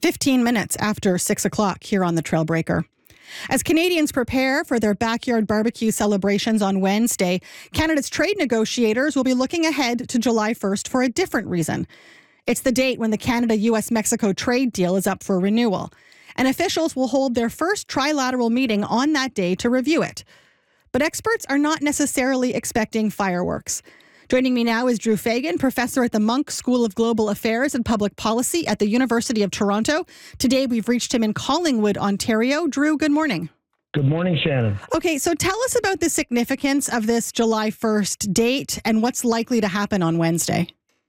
15 minutes after 6 o'clock here on the Trailbreaker. As Canadians prepare for their backyard barbecue celebrations on Wednesday, Canada's trade negotiators will be looking ahead to July 1st for a different reason. It's the date when the Canada-US-Mexico trade deal is up for renewal, and officials will hold their first trilateral meeting on that day to review it. But experts are not necessarily expecting fireworks. Joining me now is Drew Fagan, professor at the Munk School of Global Affairs and Public Policy at the University of Toronto. Today, we've reached him in Collingwood, Ontario. Drew, good morning. Good morning, Shannon. Okay, so tell us about the significance of this July 1st date and what's likely to happen on Wednesday.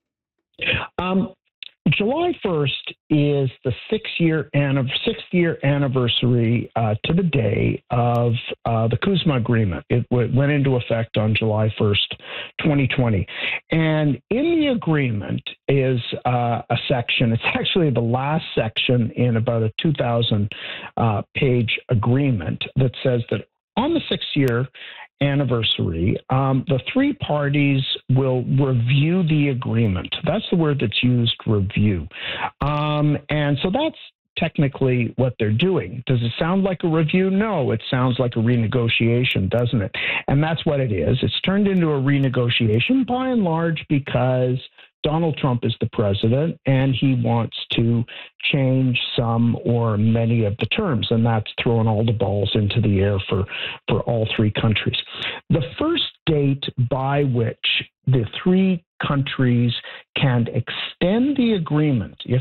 July 1st is the sixth year anniversary to the day of the CUSMA agreement. It went into effect on July 1st, 2020. And in the agreement is a section, it's actually the last section in about a 2,000-page agreement that says that on the sixth-year anniversary, the three parties will review the agreement. That's the word that's used, review. And so that's technically what they're doing. Does it sound like a review? No, it sounds like a renegotiation, doesn't it? And that's what it is. It's turned into a renegotiation by and large because Donald Trump is the president and he wants to change some or many of the terms, and that's throwing all the balls into the air for all three countries. The first date by which the three countries can extend the agreement, if